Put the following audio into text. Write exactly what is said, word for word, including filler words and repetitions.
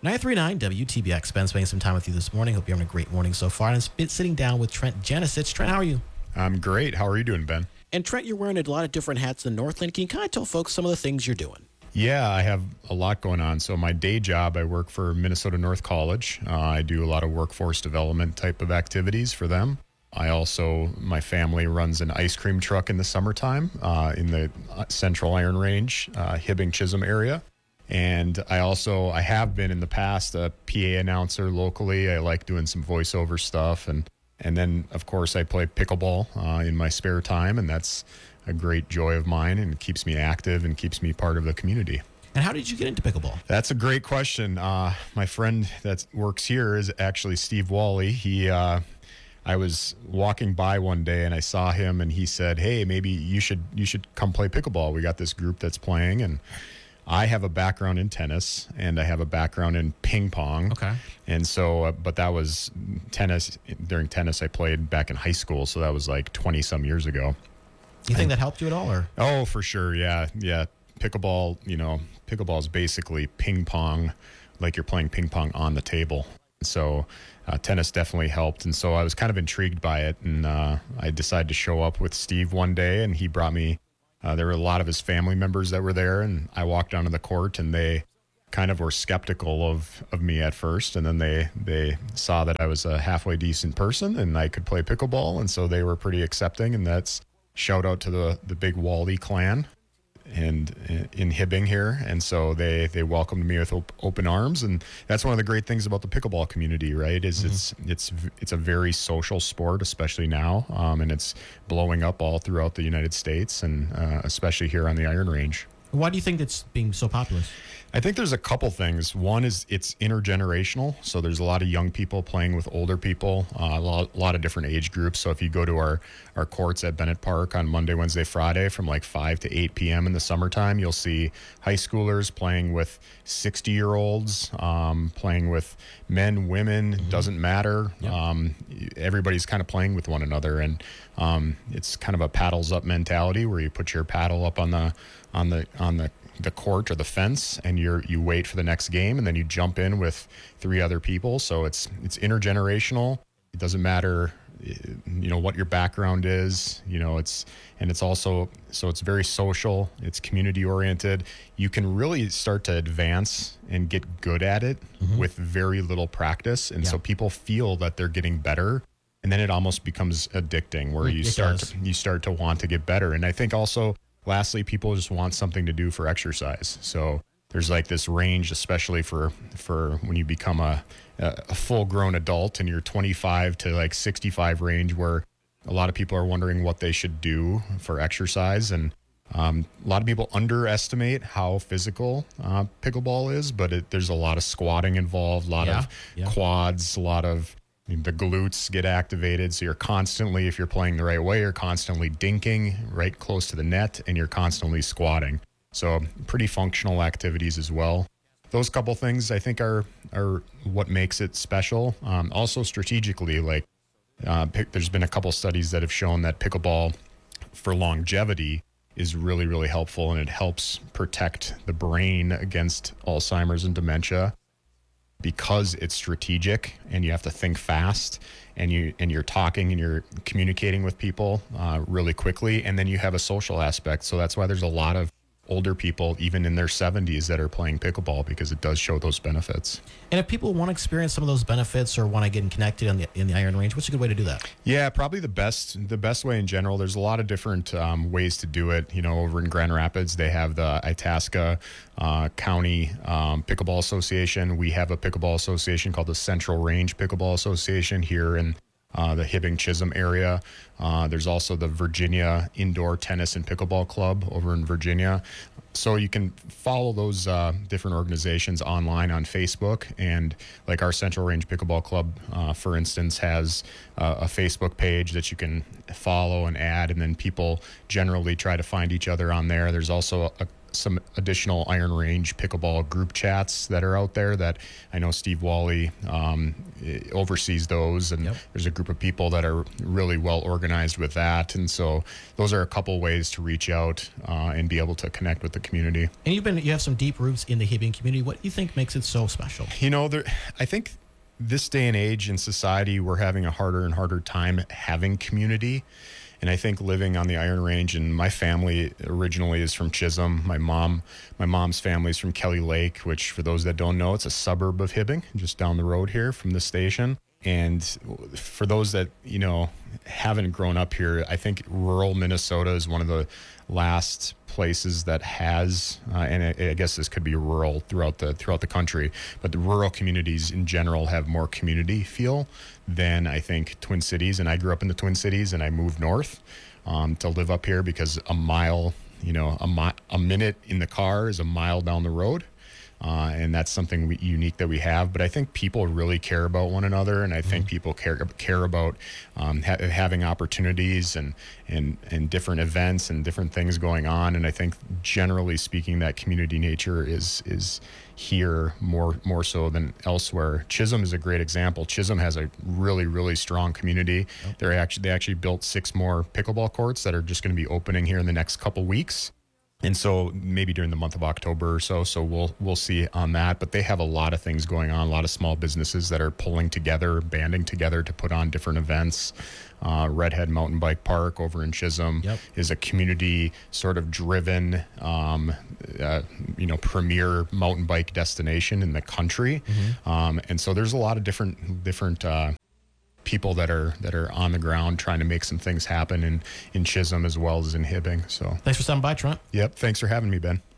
nine three nine W T B X. Ben spending some time with you this morning. Hope you're having a great morning so far. And I'm sitting down with Trent Janicich. Trent, how are you? I'm great. How are you doing, Ben? And Trent, you're wearing a lot of different hats in Northland. Can you kind of tell folks some of the things you're doing? Yeah, I have a lot going on. So my day job, I work for Minnesota North College. Uh, I do a lot of workforce development type of activities for them. I also, my family runs an ice cream truck in the summertime uh, in the Central Iron Range, uh, Hibbing Chisholm area. And I also, I have been in the past a P A announcer locally. I like doing some voiceover stuff. And, and then, of course, I play pickleball uh, in my spare time. And that's a great joy of mine and keeps me active and keeps me part of the community. And how did you get into pickleball? That's a great question. Uh, my friend that works here is actually Steve Wally. He, uh, I was walking by one day and I saw him and he said, "Hey, maybe you should, you should come play pickleball. We got this group that's playing." And I have a background in tennis and I have a background in ping pong. Okay. And so, uh, but that was tennis. During tennis, I played back in high school. So that was like twenty some years ago. You think and, that helped you at all? Or? Oh, for sure. Yeah. Yeah. Pickleball, you know, pickleball is basically ping pong, like you're playing ping pong on the table. So uh, tennis definitely helped. And so I was kind of intrigued by it. And uh, I decided to show up with Steve one day and he brought me. Uh, there were a lot of his family members that were there, and I walked onto the court, and they kind of were skeptical of, of me at first, and then they, they saw that I was a halfway decent person, and I could play pickleball, and so they were pretty accepting, and that's shout out to the, the big Wally clan and in Hibbing here, and so they, they welcomed me with op- open arms, and that's one of the great things about the pickleball community, right? Is mm-hmm. it's it's it's a very social sport, especially now, um, and it's blowing up all throughout the United States, and uh, especially here on the Iron Range. Why do you think it's being so popular? I think there's a couple things. One is it's intergenerational. So there's a lot of young people playing with older people, uh, a, lot, a lot of different age groups. So if you go to our, our courts at Bennett Park on Monday, Wednesday, Friday from like five to eight p.m. in the summertime, you'll see high schoolers playing with sixty-year-olds, um, playing with men, women, mm-hmm. doesn't matter. Yep. Um, everybody's kind of playing with one another. And um, it's kind of a paddles up mentality where you put your paddle up on the on the on the the court or the fence, and you're you wait for the next game, and then you jump in with three other people. So it's it's intergenerational. It doesn't matter, you know, what your background is. You know, it's and it's also so it's very social. It's community oriented. You can really start to advance and get good at it mm-hmm. with very little practice, and yeah. so people feel that they're getting better. And then it almost becomes addicting, where you it start does. to, you start to want to get better. And I think also, lastly, people just want something to do for exercise. So there's like this range, especially for for when you become a, a full-grown adult and you're twenty-five to like sixty-five range, where a lot of people are wondering what they should do for exercise. And um, a lot of people underestimate how physical uh, pickleball is, but it, there's a lot of squatting involved, a lot yeah, of yeah. quads, a lot of the glutes get activated. So you're constantly, if you're playing the right way, you're constantly dinking right close to the net, and you're constantly squatting. So pretty functional activities as well. Those couple things I think are are what makes it special. Um, also strategically, like uh, pick, there's been a couple studies that have shown that pickleball for longevity is really, really helpful, and it helps protect the brain against Alzheimer's and dementia, because it's strategic and you have to think fast, and you and you're talking and you're communicating with people uh, really quickly, and then you have a social aspect. So that's why there's a lot of older people, even in their seventies, that are playing pickleball, because it does show those benefits. And if people want to experience some of those benefits or want to get connected in the in the Iron Range, what's a good way to do that? Yeah, probably the best the best way in general. There's a lot of different um, ways to do it. You know, over in Grand Rapids, they have the Itasca uh, County um, Pickleball Association. We have a pickleball association called the Central Range Pickleball Association here in Uh, the Hibbing Chisholm area. Uh, there's also the Virginia Indoor Tennis and Pickleball Club over in Virginia. So you can follow those uh, different organizations online on Facebook. And like our Central Range Pickleball Club, uh, for instance, has uh, a Facebook page that you can follow and add. And then people generally try to find each other on there. There's also a some additional Iron Range pickleball group chats that are out there that I know Steve Wally um, oversees those, and yep. there's a group of people that are really well organized with that. And so those are a couple ways to reach out uh, and be able to connect with the community. And you've been you have some deep roots in the Hibbing community. What do you think makes it so special? You know, there, I think this day and age in society, we're having a harder and harder time having community. And I think living on the Iron Range, and my family originally is from Chisholm. My mom, my mom's family is from Kelly Lake, which for those that don't know, it's a suburb of Hibbing, just down the road here from the station. And for those that, you know, haven't grown up here, I think rural Minnesota is one of the last places that has, uh, and I, I guess this could be rural throughout the throughout the country, but the rural communities in general have more community feel than I think Twin Cities. And I grew up in the Twin Cities, and I moved north um, to live up here because a mile, you know, a, mi- a minute in the car is a mile down the road. Uh, and that's something we, unique that we have. But I think people really care about one another, and I think mm-hmm. people care care about um, ha- having opportunities and, and and different events and different things going on. And I think generally speaking, that community nature is is here more more so than elsewhere. Chisholm is a great example. Chisholm has a really really strong community. Yep. They're actually they actually built six more pickleball courts that are just going to be opening here in the next couple weeks. And so maybe during the month of October or so, so we'll we'll see on that. But they have a lot of things going on, a lot of small businesses that are pulling together, banding together to put on different events. Uh, Redhead Mountain Bike Park over in Chisholm yep. is a community sort of driven, um, uh, you know, premier mountain bike destination in the country. Mm-hmm. Um, and so there's a lot of different different. Uh, people that are that are on the ground trying to make some things happen in in Chisholm as well as in Hibbing. So thanks for stopping by, Trent. Yep, thanks for having me, Ben.